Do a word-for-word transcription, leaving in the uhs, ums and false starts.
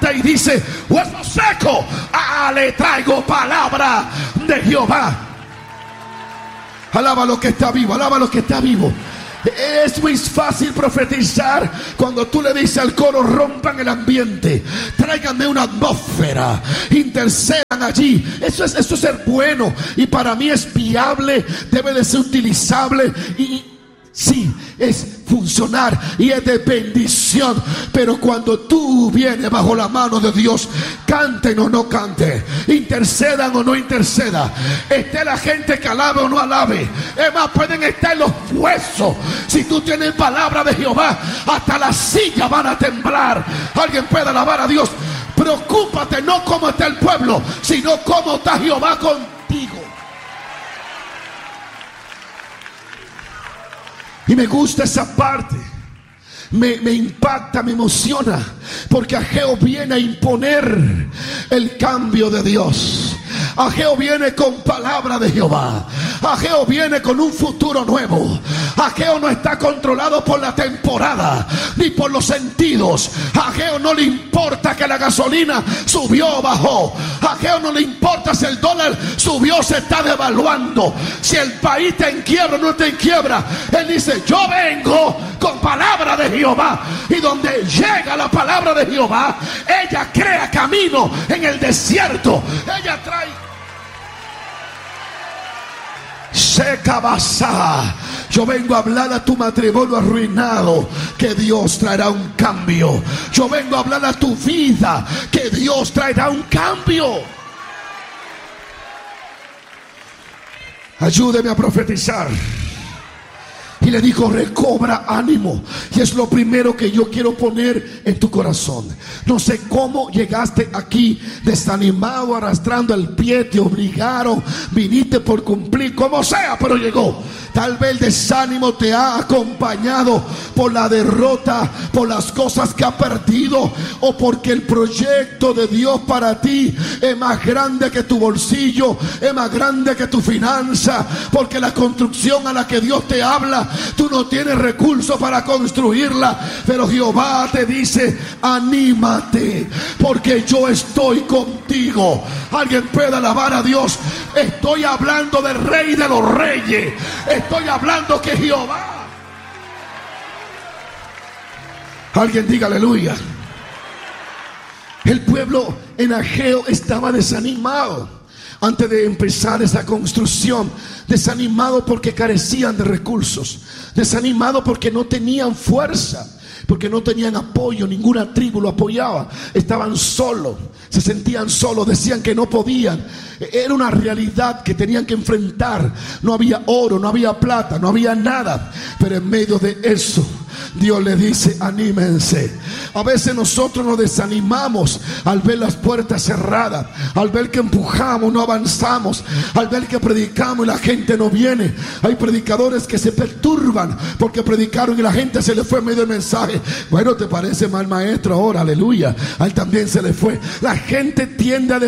levanta y dice: hueso seco, ah, le traigo palabra de Jehová. Alaba lo que está vivo, alaba lo que está vivo. Es muy fácil profetizar cuando tú le dices al coro: rompan el ambiente, tráiganme una atmósfera, intercedan allí. Eso es, eso es ser bueno, y para mí es viable, debe de ser utilizable, y sí, es funcionar y es de bendición. Pero cuando tú vienes bajo la mano de Dios, canten o no canten, intercedan o no intercedan, esté la gente que alabe o no alabe, es más, pueden estar en los huesos. Si tú tienes palabra de Jehová, hasta las sillas van a temblar. Alguien puede alabar a Dios. Preocúpate no cómo está el pueblo, sino cómo está Jehová contigo. Y me gusta esa parte, me, me impacta, me emociona, porque Ageo viene a imponer el cambio de Dios. Ageo viene con palabra de Jehová. Ageo viene con un futuro nuevo. Ageo no está controlado por la temporada ni por los sentidos. Ageo no le importa que la gasolina subió o bajó. Ageo no le importa si el dólar subió o se está devaluando, si el país está en quiebra o no está en quiebra. Él dice: yo vengo con palabra de Jehová, y donde llega la palabra de Jehová, ella crea camino en el desierto. Ella trae seca basá. Yo vengo a hablar a tu matrimonio arruinado, que Dios traerá un cambio. Yo vengo a hablar a tu vida, que Dios traerá un cambio. Ayúdeme a profetizar. Y le dijo: recobra ánimo. Y es lo primero que yo quiero poner en tu corazón. No sé cómo llegaste aquí desanimado, arrastrando el pie, te obligaron, viniste por cumplir, como sea, pero llegó. Tal vez el desánimo te ha acompañado por la derrota, por las cosas que ha perdido, o porque el proyecto de Dios para ti es más grande que tu bolsillo, es más grande que tu finanza, porque la construcción a la que Dios te habla, tú no tienes recursos para construirla. Pero Jehová te dice: anímate, porque yo estoy contigo. Alguien puede alabar a Dios. Estoy hablando del Rey de los Reyes. Estoy hablando que Jehová. Alguien diga aleluya. El pueblo en Ageo estaba desanimado antes de empezar esa construcción. Desanimado porque carecían de recursos, desanimado porque no tenían fuerza, porque no tenían apoyo, ninguna tribu lo apoyaba. Estaban solos, se sentían solos, decían que no podían. Era una realidad que tenían que enfrentar. No había oro, no había plata, no había nada. Pero en medio de eso, Dios le dice: anímense. A veces nosotros nos desanimamos al ver las puertas cerradas, al ver que empujamos, no avanzamos, al ver que predicamos y la gente no viene. Hay predicadores que se perturban porque predicaron y la gente se le fue en medio del mensaje. Bueno, ¿te parece mal maestro ahora? Aleluya. A él también se le fue. La gente tiende a